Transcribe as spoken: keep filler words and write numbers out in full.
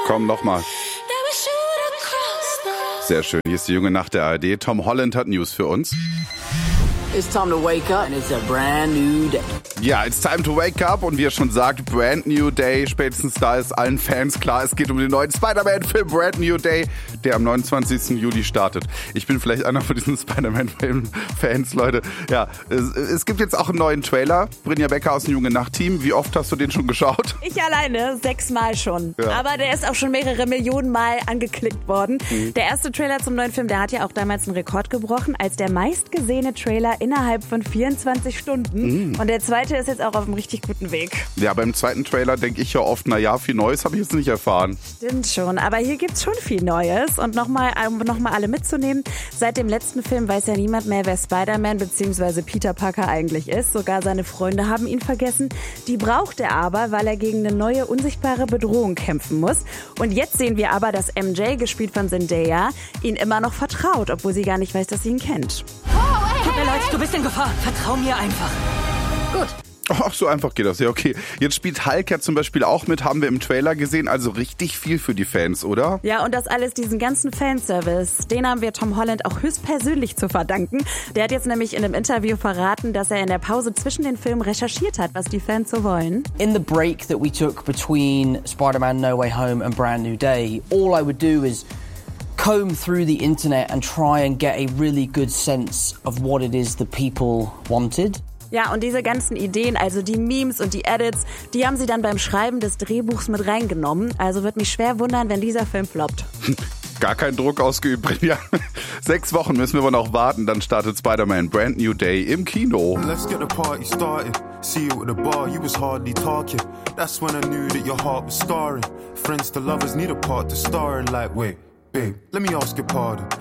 Komm, nochmal. Sehr schön. Hier ist die junge Nacht der A R D. Tom Holland hat News für uns. It's time to wake up and it's a brand new day. Ja, it's time to wake up und wie er schon sagt, brand new day. Spätestens da ist allen Fans klar, es geht um den neuen Spider-Man-Film Brand New Day, der am neunundzwanzigsten Juli startet. Ich bin vielleicht einer von diesen Spider-Man-Film-Fans, Leute. Ja, es, es gibt jetzt auch einen neuen Trailer. Brynja Becker aus dem Junge Nacht-Team. Wie oft hast du den schon geschaut? Ich alleine, sechsmal schon. Ja. Aber der ist auch schon mehrere Millionen Mal angeklickt worden. Mhm. Der erste Trailer zum neuen Film, der hat ja auch damals einen Rekord gebrochen, als der meistgesehene Trailer innerhalb von vierundzwanzig Stunden. Mhm. Und der zweite ist jetzt auch auf einem richtig guten Weg. Ja, beim zweiten Trailer denke ich ja oft, na ja, viel Neues habe ich jetzt nicht erfahren. Stimmt schon, aber hier gibt's schon viel Neues. Und nochmal, um nochmal alle mitzunehmen, seit dem letzten Film weiß ja niemand mehr, wer Spider-Man bzw. Peter Parker eigentlich ist. Sogar seine Freunde haben ihn vergessen. Die braucht er aber, weil er gegen eine neue, unsichtbare Bedrohung kämpfen muss. Und jetzt sehen wir aber, dass M J, gespielt von Zendaya, ihn immer noch vertraut, obwohl sie gar nicht weiß, dass sie ihn kennt. Tut mir leid, du bist in Gefahr. Vertrau mir einfach. Gut. Ach, so einfach geht das. Ja, okay. Jetzt spielt Hulk ja zum Beispiel auch mit, haben wir im Trailer gesehen. Also richtig viel für die Fans, oder? Ja, und das alles, diesen ganzen Fanservice, den haben wir Tom Holland auch höchstpersönlich zu verdanken. Der hat jetzt nämlich in einem Interview verraten, dass er in der Pause zwischen den Filmen recherchiert hat, was die Fans so wollen. In the break that we took between Spider-Man No Way Home and Brand New Day, all I would do is comb through the internet and try and get a really good sense of what it is that people wanted. Ja, und diese ganzen Ideen, also die Memes und die Edits, die haben sie dann beim Schreiben des Drehbuchs mit reingenommen. Also wird mich schwer wundern, wenn dieser Film floppt. Gar kein Druck ausgeübt, Brynja. Sechs Wochen müssen wir aber noch warten, dann startet Spider-Man Brand New Day im Kino. Let's get the party started. See you at the bar, you was hardly talking. That's when I knew that your heart was scarring. Friends to lovers need a part to star in, like, wait, babe, let me ask your pardon.